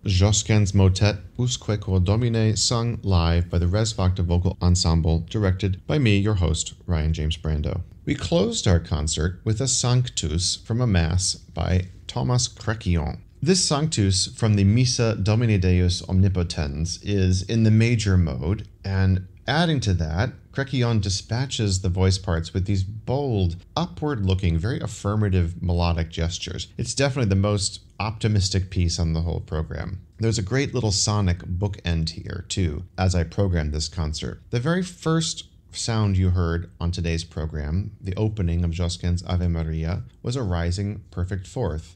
Josquin's motet Usque Cor Domine, sung live by the Res Facta Vocal Ensemble, directed by me, your host, Ryan James Brando. We closed our concert with a Sanctus from a Mass by Thomas Créquillon. This Sanctus from the Missa Domine Deus Omnipotens is in the major mode, and adding to that, Créquillon dispatches the voice parts with these bold, upward-looking, very affirmative melodic gestures. It's definitely the most optimistic piece on the whole program. There's a great little sonic bookend here, too, as I programmed this concert. The very first sound you heard on today's program, the opening of Josquin's Ave Maria, was a rising perfect fourth.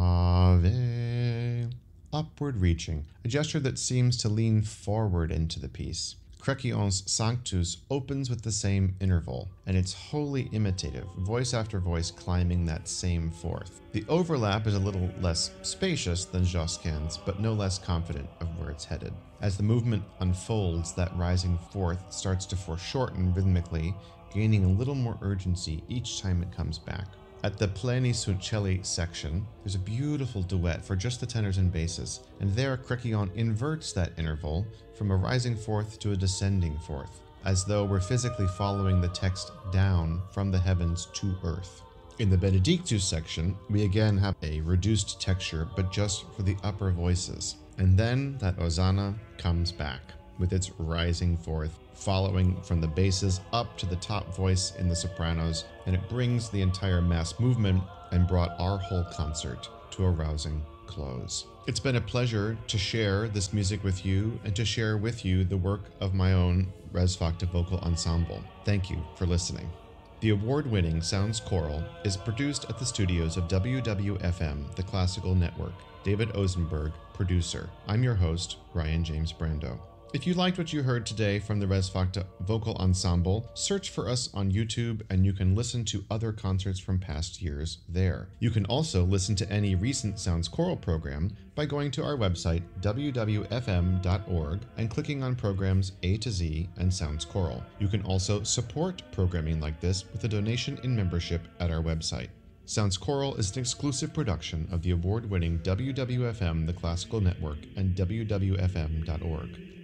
Ave, upward reaching, a gesture that seems to lean forward into the piece. Créquillon's Sanctus opens with the same interval, and it's wholly imitative, voice after voice climbing that same fourth. The overlap is a little less spacious than Josquin's, but no less confident of where it's headed. As the movement unfolds, that rising fourth starts to foreshorten rhythmically, gaining a little more urgency each time it comes back. At the Pleni sunt Celli section, there's a beautiful duet for just the tenors and basses, and there Créquillon inverts that interval from a rising fourth to a descending fourth, as though we're physically following the text down from the heavens to earth. In the Benedictus section, we again have a reduced texture, but just for the upper voices. And then that Hosanna comes back with its rising fourth, following from the basses up to the top voice in the sopranos, and it brings the entire Mass movement and brought our whole concert to a rousing close. It's been a pleasure to share this music with you and to share with you the work of my own Res Facta Vocal Ensemble. Thank you for listening. The award-winning Sounds Choral is produced at the studios of WWFM, the Classical Network. David Ozenberg, producer. I'm your host, Ryan James Brando. If you liked what you heard today from the Res Facta Vocal Ensemble, search for us on YouTube and you can listen to other concerts from past years there. You can also listen to any recent Sounds Choral program by going to our website, wwfm.org, and clicking on programs A to Z and Sounds Choral. You can also support programming like this with a donation in membership at our website. Sounds Choral is an exclusive production of the award-winning WWFM, the Classical Network, and WWFM.org.